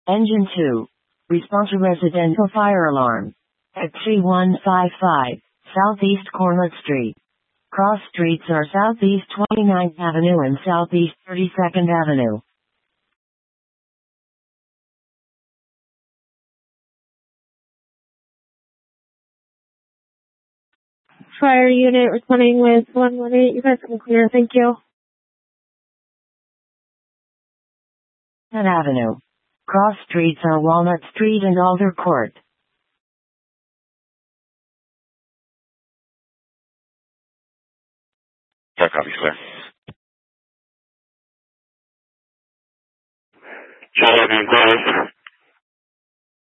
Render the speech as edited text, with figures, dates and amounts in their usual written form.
Engine 2. Response to residential fire alarm. At 3155 Southeast Cornett Street. Cross streets are Southeast 29th Avenue and Southeast 32nd Avenue. Fire unit responding with 118. You guys can clear. Thank you. 10th Avenue. Cross streets are Walnut Street and Alder Court. Copy, clear. Charlie, close.